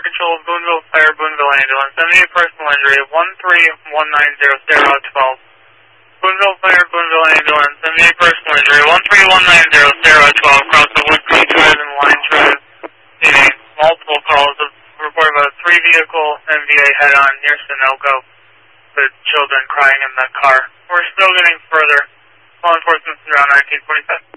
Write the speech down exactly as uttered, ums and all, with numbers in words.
Control, Boonville Fire, Boonville Ambulance. seventy-eight personal injury, one three one nine zero, Sarah twelve. Boonville Fire, Boonville Ambulance. seventy-eight personal injury, one three one nine zero, Sarah twelve. Across the Wood Creek Drive and Line Drive. Meaning multiple calls of report about a three vehicle M V A head on near Sunoco with children crying in the car. We're still getting further. Law enforcement's around nineteen forty-five.